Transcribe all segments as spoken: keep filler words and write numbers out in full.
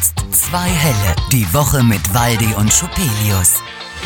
jetzt zwei Helle, die Woche mit Waldi und Schupelius.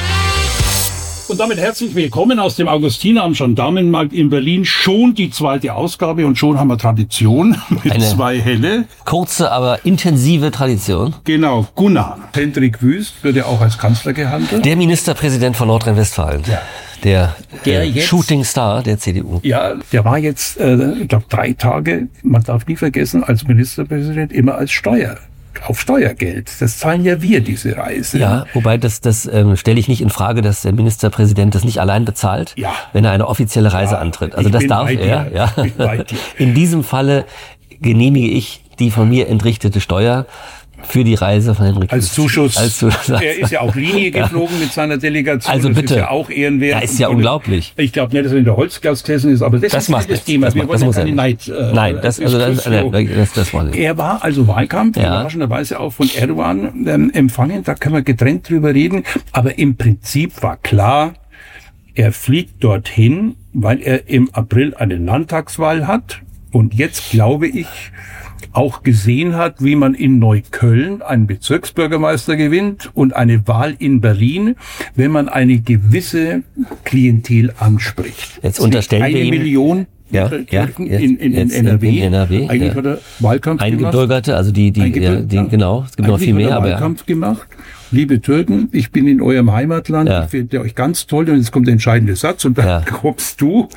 Und damit herzlich willkommen aus dem Augustiner am Gendarmenmarkt in Berlin. Schon die zweite Ausgabe und schon haben wir Tradition mit Eine zwei Helle. Kurze, aber intensive Tradition. Genau, Gunnar. Hendrik Wüst wird ja auch als Kanzler gehandelt. Der Ministerpräsident von Nordrhein-Westfalen. Ja. Der, Der äh, jetzt- Shooting Star der C D U. Ja, der war jetzt, äh, ich glaube, drei Tage, man darf nie vergessen, als Ministerpräsident immer als Steuer, auf Steuergeld. Das zahlen ja wir, diese Reise. Ja, wobei das, das ähm, stelle ich nicht in Frage, dass der Ministerpräsident das nicht allein bezahlt, Ja. wenn er eine offizielle Reise Ja, antritt. Also ich das bin darf bei er. dir. Ja. Ich bin bei dir. In diesem Falle genehmige ich die von mir entrichtete Steuer für die Reise von Hendrik Als Wüst. Zuschuss. Als Zuschuss. Er ist ja auch Linie geflogen mit seiner Delegation. Also das bitte. ist ja auch ehrenwert. Ja, ist ja Und unglaublich. Ich glaube nicht, dass er in der Holzklasse gesessen ist, aber das, Das ist macht das nichts. Thema. Das Wir macht- wollen das muss ja er keine nicht. Neid. Äh, Nein, das, also das, Diskussion. das, das wollen wir. Er war also Wahlkampf, Ja. überraschenderweise auch von Erdogan ähm, empfangen. Da können wir getrennt drüber reden. Aber im Prinzip war klar, er fliegt dorthin, weil er im April eine Landtagswahl hat. Und jetzt glaube ich, auch gesehen hat, wie man in Neukölln einen Bezirksbürgermeister gewinnt und eine Wahl in Berlin, wenn man eine gewisse Klientel anspricht. Jetzt unterstellen eine wir ihm- Million Ja, Türken ja, in, jetzt- in, in, jetzt N R W. in N R W, Eigentlich ja. hat er Wahlkampf gemacht. Eingebürgerte, also die, die, ja, Eingebürgert, die ja. genau, es gibt noch Eigentlich viel hat er mehr, aber ja. Wahlkampf gemacht. Liebe Türken, ich bin in eurem Heimatland, Ja. ich finde euch ganz toll und jetzt kommt der entscheidende Satz und dann Ja. kommst du.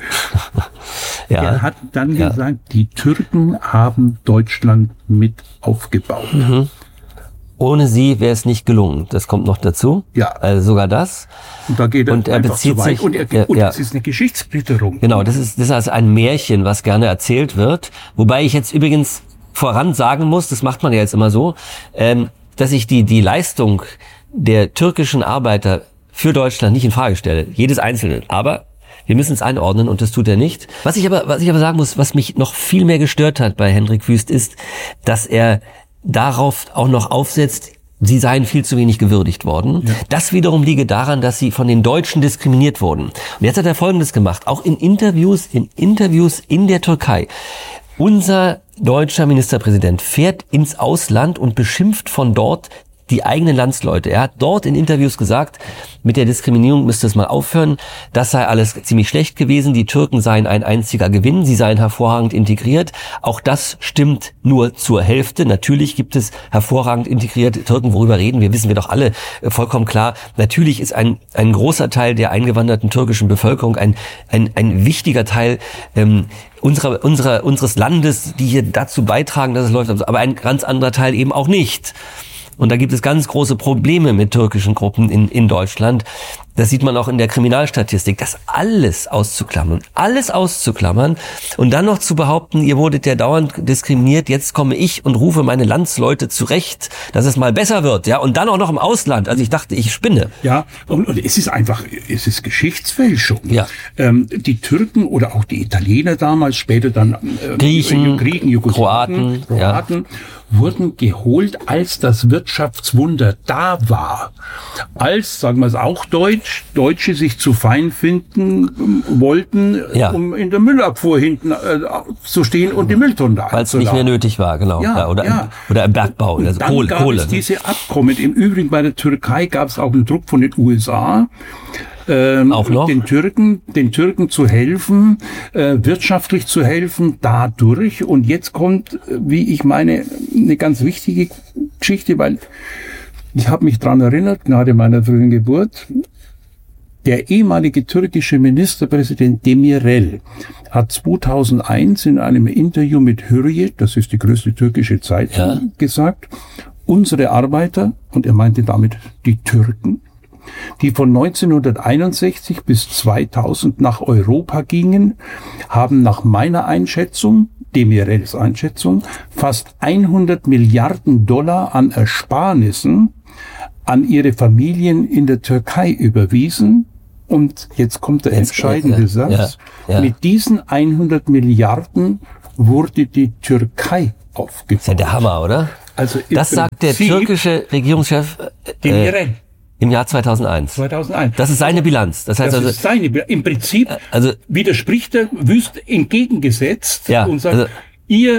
Ja. Er hat dann Ja. gesagt, die Türken haben Deutschland mit aufgebaut. Mhm. Ohne sie wäre es nicht gelungen. Das kommt noch dazu. Ja. Also sogar das. Und da geht er, Und er einfach bezieht zu weit. sich- Und, er, ja, und ja. das ist eine Geschichtsklitterung. Genau, das ist, das ist also ein Märchen, was gerne erzählt wird. Wobei ich jetzt übrigens voran sagen muss, das macht man ja jetzt immer so, ähm, dass ich die, die Leistung der türkischen Arbeiter für Deutschland nicht in Frage stelle. Jedes Einzelne. Aber wir müssen es einordnen und das tut er nicht. Was ich aber, was ich aber sagen muss, was mich noch viel mehr gestört hat bei Hendrik Wüst ist, dass er darauf auch noch aufsetzt, sie seien viel zu wenig gewürdigt worden. Ja. Das wiederum liege daran, dass sie von den Deutschen diskriminiert wurden. Und jetzt hat er Folgendes gemacht, auch in Interviews, in Interviews in der Türkei. Unser deutscher Ministerpräsident fährt ins Ausland und beschimpft von dort die eigenen Landsleute. Er hat dort in Interviews gesagt, mit der Diskriminierung müsste es mal aufhören. Das sei alles ziemlich schlecht gewesen. Die Türken seien ein einziger Gewinn. Sie seien hervorragend integriert. Auch das stimmt nur zur Hälfte. Natürlich gibt es hervorragend integrierte Türken. Worüber reden wir? Wissen wir doch alle vollkommen klar. Natürlich ist ein, ein großer Teil der eingewanderten türkischen Bevölkerung ein, ein, ein wichtiger Teil, ähm, unserer, unserer, unseres Landes, die hier dazu beitragen, dass es läuft. Aber ein ganz anderer Teil eben auch nicht. Und da gibt es ganz große Probleme mit türkischen Gruppen in, in Deutschland. Das sieht man auch in der Kriminalstatistik. Das alles auszuklammern, alles auszuklammern und dann noch zu behaupten, ihr wurdet ja dauernd diskriminiert, jetzt komme ich und rufe meine Landsleute zurecht, dass es mal besser wird, ja, und dann auch noch im Ausland. Also ich dachte, ich spinne. Ja, und, und es ist einfach, es ist Geschichtsfälschung. Ja. Ähm, die Türken oder auch die Italiener damals, später dann ähm, Griechen, Griechen Jugoslawen, Kroaten, Kroaten wurden geholt, als das Wirtschaftswunder da war. Als, sagen wir es auch Deutsch, Deutsche sich zu fein finden wollten, Ja. um in der Müllabfuhr hinten äh, zu stehen und die Mülltonnen da Weil es nicht mehr nötig war, genau. Ja, Ja, oder, ja. Im, oder im Bergbau, Und also dann Kohle. gab Kohle. es diese Abkommen. Im Übrigen bei der Türkei gab es auch einen Druck von den U S A, ähm, Auch noch? den Türken, den Türken zu helfen, äh, wirtschaftlich zu helfen, dadurch. Und jetzt kommt, äh, wie ich meine, eine ganz wichtige Geschichte, weil ich habe mich dran erinnert, Gnade meiner frühen Geburt. Der ehemalige türkische Ministerpräsident Demirel hat zweitausendeins in einem Interview mit Hürriyet, das ist die größte türkische Zeitung, Ja. gesagt, unsere Arbeiter, und er meinte damit die Türken, die von neunzehnhunderteinundsechzig bis zweitausend nach Europa gingen, haben nach meiner Einschätzung, Demirels Einschätzung, fast hundert Milliarden Dollar an Ersparnissen an ihre Familien in der Türkei überwiesen. Und jetzt kommt der Jetzt, entscheidende ja, Satz. ja, ja. Mit diesen hundert Milliarden wurde die Türkei aufgebaut. Das ist ja der Hammer, oder? Also im Das sagt der Prinzip türkische Regierungschef äh, Demirel. im Jahr zweitausendeins. zweitausendeins. Das ist seine Bilanz. Das heißt Das also, ist seine, Im Prinzip also widerspricht er wüst entgegengesetzt Ja, und sagt, also- ihr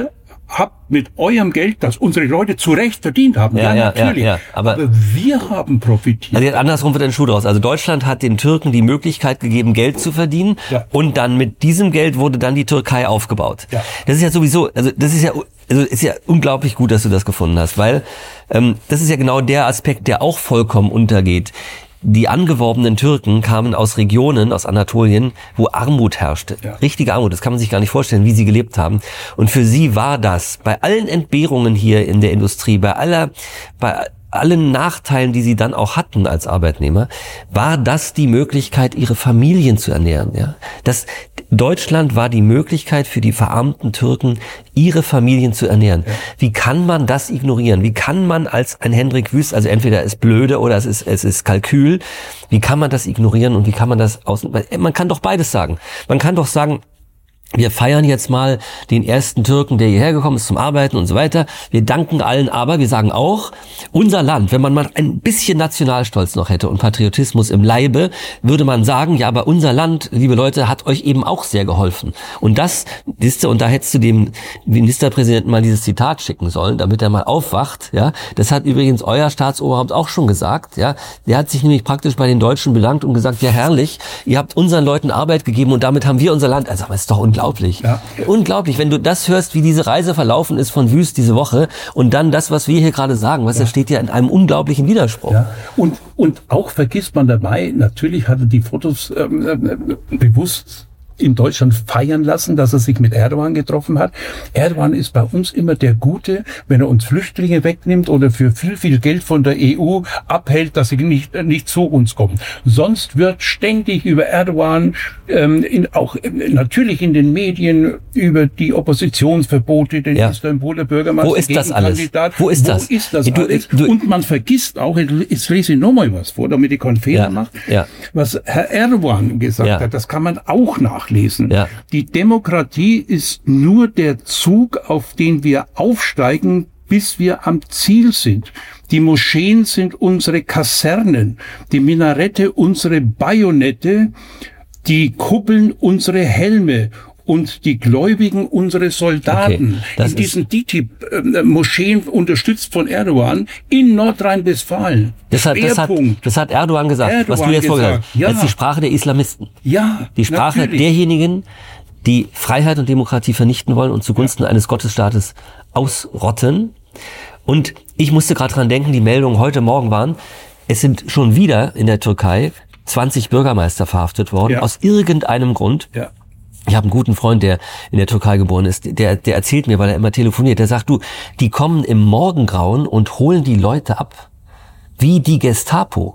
habt mit eurem Geld, das unsere Leute zu Recht verdient haben. Ja, ja, natürlich. Ja, ja. Aber, aber wir haben profitiert. Also jetzt andersrum wird ein Schuh draus. Also Deutschland hat den Türken die Möglichkeit gegeben, Geld zu verdienen. Ja. Und dann mit diesem Geld wurde dann die Türkei aufgebaut. Ja. Das ist ja sowieso, also das ist ja, also ist ja unglaublich gut, dass du das gefunden hast, weil ähm, das ist ja genau der Aspekt, der auch vollkommen untergeht. Die angeworbenen Türken kamen aus Regionen, aus Anatolien, wo Armut herrschte. Ja. Richtige Armut, das kann man sich gar nicht vorstellen, wie sie gelebt haben. Und für sie war das, bei allen Entbehrungen hier in der Industrie, bei aller, bei allen Nachteilen, die sie dann auch hatten als Arbeitnehmer, war das die Möglichkeit, ihre Familien zu ernähren. Ja, das Deutschland war die Möglichkeit für die verarmten Türken, ihre Familien zu ernähren. Ja. Wie kann man das ignorieren? Wie kann man als ein Hendrik Wüst, also entweder ist blöde oder es ist es ist Kalkül, wie kann man das ignorieren und wie kann man das aus? Man kann doch beides sagen. Man kann doch sagen, wir feiern jetzt mal den ersten Türken, der hierher gekommen ist zum Arbeiten und so weiter. Wir danken allen, aber wir sagen auch, unser Land, wenn man mal ein bisschen Nationalstolz noch hätte und Patriotismus im Leibe, würde man sagen, ja, aber unser Land, liebe Leute, hat euch eben auch sehr geholfen. Und das ist, und da hättest du dem Ministerpräsidenten mal dieses Zitat schicken sollen, damit er mal aufwacht, ja. Das hat übrigens euer Staatsoberhaupt auch schon gesagt, ja. Der hat sich nämlich praktisch bei den Deutschen bedankt und gesagt, ja, herrlich, ihr habt unseren Leuten Arbeit gegeben und damit haben wir unser Land, also, das ist doch unglaublich. Unglaublich. Ja. Unglaublich, wenn du das hörst, wie diese Reise verlaufen ist von Wüst diese Woche und dann das, was wir hier gerade sagen, was ja. das steht ja in einem unglaublichen Widerspruch. Ja. Und, und auch vergisst man dabei, natürlich hat er die Fotos ähm, bewusst in Deutschland feiern lassen, dass er sich mit Erdogan getroffen hat. Erdogan ist bei uns immer der Gute, wenn er uns Flüchtlinge wegnimmt oder für viel, viel Geld von der E U abhält, dass sie nicht, nicht zu uns kommen. Sonst wird ständig über Erdogan, ähm, in, auch äh, natürlich in den Medien, über die Oppositionsverbote, den ja. Istanbuler Bürgermeister. Wo ist das alles? Wo ist das? Wo ist das du, alles? Du, Und man vergisst auch, jetzt lese ich nochmal was vor, damit ich keinen Fehler ja. mache, ja. was Herr Erdogan gesagt ja. hat, das kann man auch nachlesen. Lesen. Ja. Die Demokratie ist nur der Zug, auf den wir aufsteigen, bis wir am Ziel sind. Die Moscheen sind unsere Kasernen, die Minarette unsere Bajonette, die Kuppeln unsere Helme und die Gläubigen unsere Soldaten. Okay, in diesen D I T I-Moscheen, unterstützt von Erdogan, in Nordrhein-Westfalen. Das hat, das, hat, das hat Erdogan gesagt, Erdogan was du jetzt vorgesagt hast. Ja. Das ist die Sprache der Islamisten. Ja, die Sprache natürlich. derjenigen, die Freiheit und Demokratie vernichten wollen und zugunsten ja. eines Gottesstaates ausrotten. Und ich musste gerade dran denken, die Meldungen heute Morgen waren, es sind schon wieder in der Türkei zwanzig Bürgermeister verhaftet worden, ja. aus irgendeinem Grund. Ja. Ich habe einen guten Freund, der in der Türkei geboren ist, der der erzählt mir, weil er immer telefoniert, der sagt, du, die kommen im Morgengrauen und holen die Leute ab, wie die Gestapo.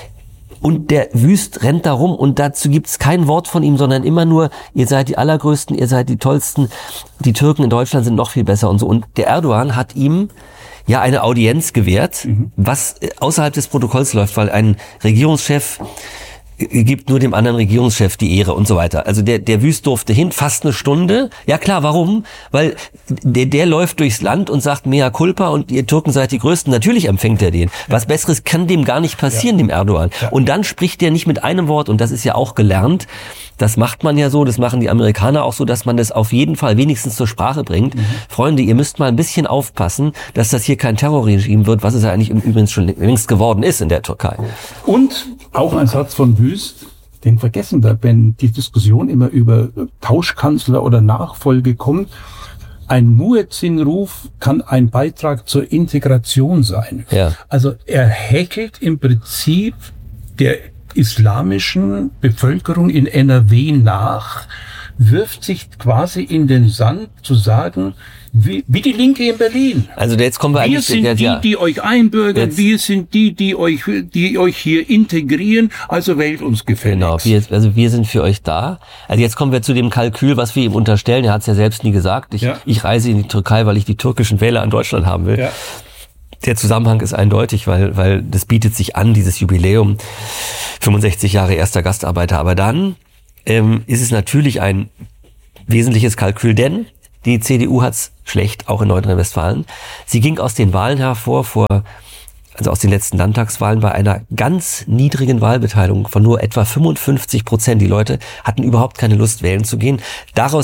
Und der Wüst rennt da rum und dazu gibt's kein Wort von ihm, sondern immer nur, ihr seid die Allergrößten, ihr seid die Tollsten, die Türken in Deutschland sind noch viel besser und so. Und der Erdogan hat ihm ja eine Audienz gewährt, mhm. was außerhalb des Protokolls läuft, weil ein Regierungschef gibt nur dem anderen Regierungschef die Ehre und so weiter. Also der der Wüst durfte hin, fast eine Stunde. Ja klar, warum? Weil der der läuft durchs Land und sagt mea culpa und ihr Türken seid die Größten. Natürlich empfängt er den. Was Besseres kann dem gar nicht passieren, ja. dem Erdogan. Ja. Und dann spricht der nicht mit einem Wort und das ist ja auch gelernt. Das macht man ja so, das machen die Amerikaner auch so, dass man das auf jeden Fall wenigstens zur Sprache bringt. Mhm. Freunde, ihr müsst mal ein bisschen aufpassen, dass das hier kein Terrorregime wird, was es ja eigentlich übrigens schon längst geworden ist in der Türkei. Und auch ein Satz von Wüst, den vergessen wir, wenn die Diskussion immer über Tauschkanzler oder Nachfolge kommt. Ein Muezzin-Ruf kann ein Beitrag zur Integration sein. Ja. Also er häkelt im Prinzip der islamischen Bevölkerung in N R W nach, wirft sich quasi in den Sand zu sagen, wie, wie die Linke in Berlin. Also jetzt kommen wir, wir eigentlich sind der, die, ja. die euch einbürgern, jetzt. wir sind die, die euch, die euch hier integrieren, also wählt uns gefälligst. Genau, wir, also wir sind für euch da. Also jetzt kommen wir zu dem Kalkül, was wir ihm unterstellen. Er hat es ja selbst nie gesagt. Ich, ja. ich reise in die Türkei, weil ich die türkischen Wähler an Deutschland haben will. Ja. Der Zusammenhang ist eindeutig, weil weil das bietet sich an, dieses Jubiläum, fünfundsechzig Jahre erster Gastarbeiter. Aber dann ähm, ist es natürlich ein wesentliches Kalkül, denn die C D U hat's schlecht, auch in Nordrhein-Westfalen. Sie ging aus den Wahlen hervor, vor also aus den letzten Landtagswahlen, bei einer ganz niedrigen Wahlbeteiligung von nur etwa fünfundfünfzig Prozent. Die Leute hatten überhaupt keine Lust, wählen zu gehen. Daraus